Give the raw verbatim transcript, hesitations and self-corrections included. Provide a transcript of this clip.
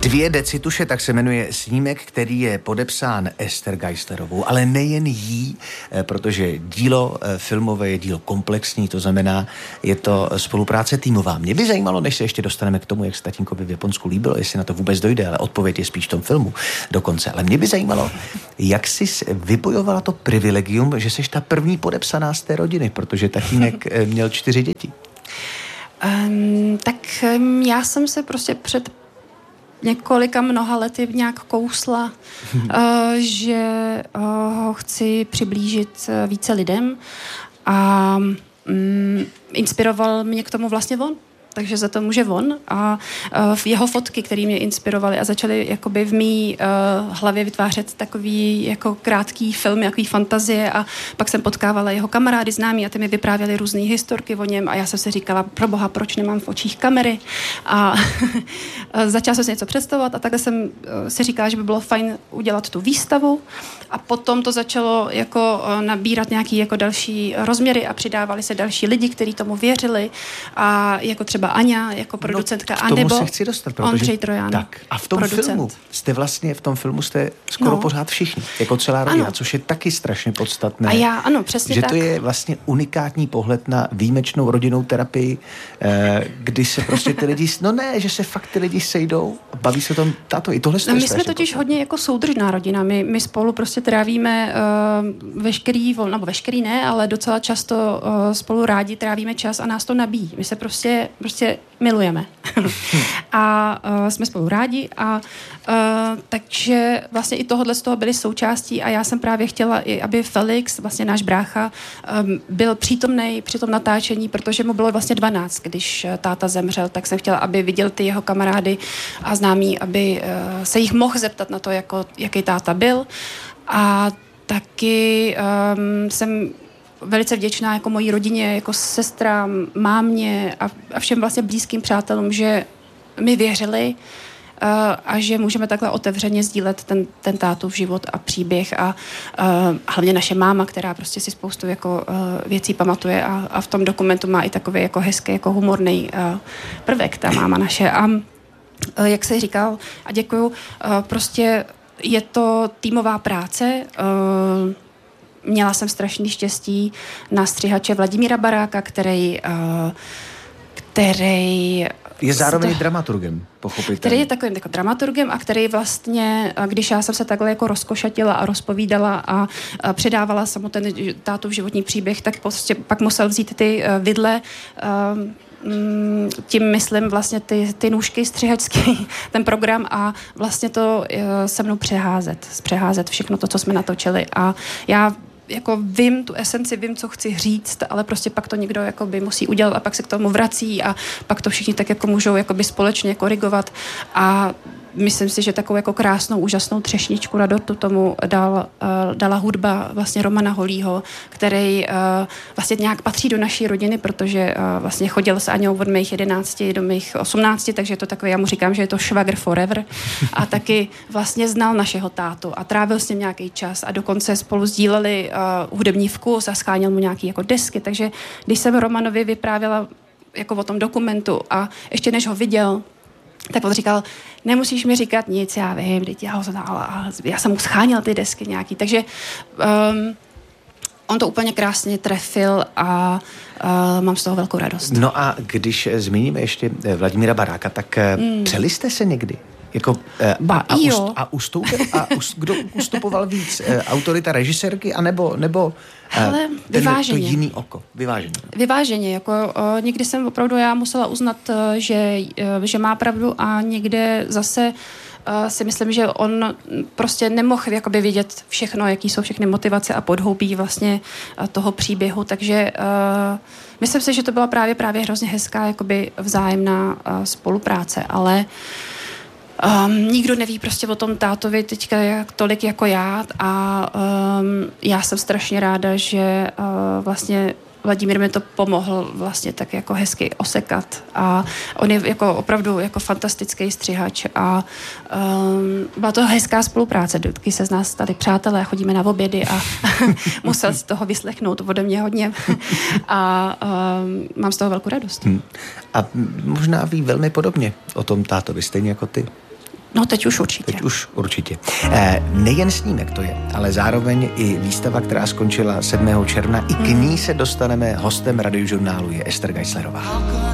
Dvě decituše, tak se jmenuje snímek, který je podepsán Ester Geislerovou, ale nejen jí, protože dílo filmové je dílo komplexní, to znamená, je to spolupráce týmová. Mě by zajímalo, než se ještě dostaneme k tomu, jak se tatínkovi v Japonsku líbilo, jestli na to vůbec dojde, ale odpověď je spíš v tom filmu dokonce. Ale mě by zajímalo, jak jsi vybojovala to privilegium, že jsi ta první podepsaná z té rodiny, protože tatínek měl čtyři děti. Um, tak um, já jsem se prostě před několika mnoha lety nějak kousla, uh, že uh, ho chci přiblížit uh, více lidem a um, inspiroval mě k tomu vlastně on. Takže za to může on a uh, jeho fotky, které mě inspirovaly a začaly jakoby v mý uh, hlavě vytvářet takový jako krátký film, jaký fantazie a pak jsem potkávala jeho kamarády známí a ty mi vyprávěli různé historky o něm a já jsem si říkala, proboha, proč nemám v očích kamery a začala jsem si něco představovat a takhle jsem uh, si říkala, že by bylo fajn udělat tu výstavu a potom to začalo jako uh, nabírat nějaký jako další rozměry a přidávali se další lidi, kteří tomu věřili a jako třeba Aňa jako producentka, no, a nebo se chci dostat, protože, Ondřej Trojan. Tak, a v tom producent. filmu jste vlastně, v tom filmu jste skoro no. pořád všichni, jako celá rodina, ano. což je taky strašně podstatné. A já, ano, přesně že tak. to je vlastně unikátní pohled na výjimečnou rodinnou terapii, eh, kdy se prostě ty lidi, no ne, že se fakt ty lidi sejdou a baví se tom táto. I tohle no, my jsme totiž podstatné. Hodně jako soudržná rodina. My, my spolu prostě trávíme uh, veškerý, vol, nebo veškerý ne, ale docela často uh, spolu rádi trávíme čas a nás to nabíjí. My se prostě, prostě milujeme. a uh, jsme spolu rádi a uh, takže vlastně i tohohle z toho byli součástí a já jsem právě chtěla, i aby Felix, vlastně náš brácha, um, byl přítomnej při tom natáčení, protože mu bylo vlastně dvanáct, když uh, táta zemřel, tak jsem chtěla, aby viděl ty jeho kamarády a známí, aby uh, se jich mohl zeptat na to, jako, jaký táta byl. A taky um, jsem velice vděčná jako mojí rodině, jako sestrám, mámě a, a všem vlastně blízkým přátelům, že mi věřili uh, a že můžeme takhle otevřeně sdílet ten, ten tátův život a příběh a uh, hlavně naše máma, která prostě si spoustu jako uh, věcí pamatuje a, a v tom dokumentu má i takový jako hezký, jako humorný uh, prvek, ta máma naše. A uh, jak se říkal, a děkuju, uh, prostě je to týmová práce. Uh, Měla jsem strašný štěstí na střihače Vladimíra Baráka, který, uh, který je zároveň to, dramaturgem, pochopitelně. Který je takovým jako dramaturgem a který vlastně, když já jsem se takhle jako rozkošatila a rozpovídala a, a předávala samo ten tátův životní příběh, tak prostě pak musel vzít ty uh, vidle, uh, tím myslím vlastně ty, ty nůžky střihačský, ten program a vlastně to uh, se mnou přeházet, přeházet všechno to, co jsme natočili a já jako vím tu esenci, vím, co chci říct, ale prostě pak to někdo jakoby musí udělat a pak se k tomu vrací a pak to všichni tak jako můžou jakoby společně korigovat a myslím si, že takovou jako krásnou, úžasnou třešničku na dortu tomu dal, uh, dala hudba vlastně Romana Holího, který uh, vlastně nějak patří do naší rodiny, protože uh, vlastně chodil s Aňou od mých jedenácti do mých osmnácti, takže je to takové, já mu říkám, že je to švagr forever a taky vlastně znal našeho tátu a trávil s ním nějaký čas a dokonce spolu sdíleli uh, hudební vkus a scháněl mu nějaký jako desky, takže když jsem Romanovi vyprávěla jako o tom dokumentu a ještě než ho viděl, tak on říkal, nemusíš mi říkat nic, já vím, teď já ho znala, já jsem mu scháněl ty desky nějaký, takže um, on to úplně krásně trefil a uh, mám z toho velkou radost. No a když zmíníme ještě Vladimíra Baráka, tak mm. přeli jste se někdy? Jako, ba, a, jo. Ust, a, ustoupil, a ust, kdo ustupoval víc? Autorita režisérky, anebo, nebo hele, ten, to jiný oko? Vyváženě. Vyváženě. Jako, uh, někdy jsem opravdu já musela uznat, uh, že, uh, že má pravdu a někde zase uh, si myslím, že on prostě nemohl jakoby vidět všechno, jaký jsou všechny motivace a podhoubí vlastně uh, toho příběhu, takže uh, myslím si, že to byla právě právě hrozně hezká jakoby vzájemná uh, spolupráce, ale Um, nikdo neví prostě o tom tátovi teďka jak, tolik jako já a um, já jsem strašně ráda, že uh, vlastně Vladimír mi to pomohl vlastně tak jako hezky osekat a on je jako opravdu jako fantastický střihač a um, byla to hezká spolupráce, vždycky se z nás stali přátelé, chodíme na obědy a musel si toho vyslechnout ode mě hodně a um, mám z toho velkou radost. Hmm. A možná ví velmi podobně o tom tátovi, stejně jako ty. No teď už určitě. Teď už určitě. E, nejen snímek to je, ale zároveň i výstava, která skončila sedmého června. I k ní se dostaneme. Hostem radiožurnálu je Ester Geislerová.